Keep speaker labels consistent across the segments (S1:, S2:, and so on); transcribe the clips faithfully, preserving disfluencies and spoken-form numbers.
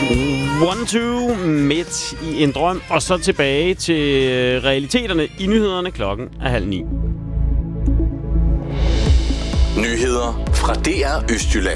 S1: One Two midt i en drøm, og så tilbage til realiteterne i nyhederne. Klokken er halv ni.
S2: Nyheder fra D R Østjylland.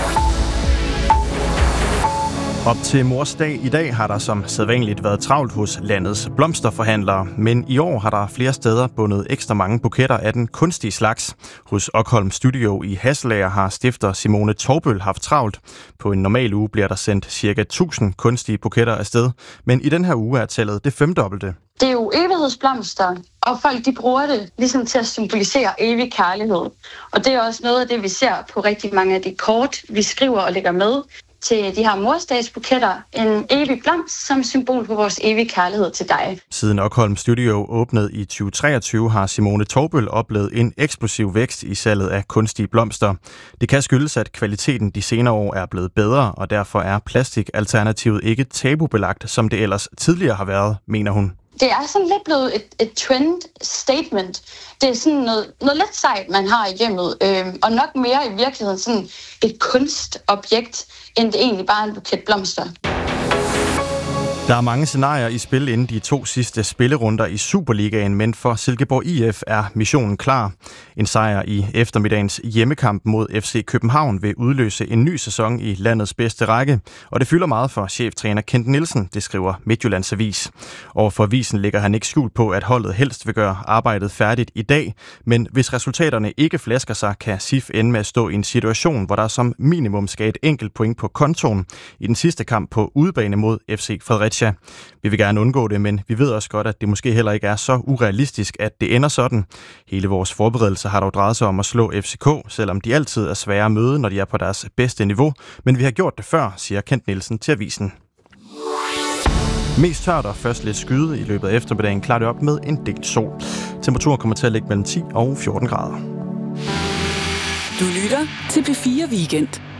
S3: Op til Mors Dag i dag har der som sædvanligt været travlt hos landets blomsterforhandlere, men i år har der flere steder bundet ekstra mange buketter af den kunstige slags. Hos Okholm Studio i Hasselager har stifter Simone Torbøl haft travlt. På en normal uge bliver der sendt ca. tusind kunstige buketter afsted, men i den her uge er tallet det femdobbelte.
S4: Det er jo evighedsblomster, og folk de bruger det ligesom til at symbolisere evig kærlighed. Og det er også noget af det, vi ser på rigtig mange af de kort, vi skriver og lægger med til de her morsdagsbuketter. En evig blomst som symbol på vores evige kærlighed til dig.
S3: Siden Okholm Studio åbnede i tyve treogtyve har Simone Torbøl oplevet en eksplosiv vækst i salget af kunstige blomster. Det kan skyldes, at kvaliteten de senere år er blevet bedre, og derfor er plastikalternativet ikke tabubelagt, som det ellers tidligere har været, mener hun.
S4: Det er sådan lidt blevet et, et trend statement. Det er sådan noget, noget lidt sejt, man har i hjemmet, øh, og nok mere i virkeligheden sådan et kunstobjekt, end det egentlig bare er en buket blomster.
S3: Der er mange scenarier i spil inden de to sidste spillerunder i Superligaen, men for Silkeborg I F er missionen klar. En sejr i eftermiddagens hjemmekamp mod F C København vil udløse en ny sæson i landets bedste række, og det fylder meget for cheftræner Kent Nielsen, det skriver Midtjyllands Avis. Og for avisen lægger han ikke skjult på, at holdet helst vil gøre arbejdet færdigt i dag, men hvis resultaterne ikke flasker sig, kan S I F ende med at stå i en situation, hvor der som minimum skal et enkelt point på kontoen i den sidste kamp på udebane mod F C Fredericia. Vi vil gerne undgå det, men vi ved også godt, at det måske heller ikke er så urealistisk, at det ender sådan. Hele vores forberedelse har dog drejet sig om at slå F C K, selvom de altid er svære at møde, når de er på deres bedste niveau. Men vi har gjort det før, siger Kent Nielsen til avisen. Mest tørt og først lidt skyde i løbet af eftermiddagen klarer det op med en del sol. Temperaturen kommer til at ligge mellem ti og fjorten grader.
S5: Du lytter til P fire Weekend.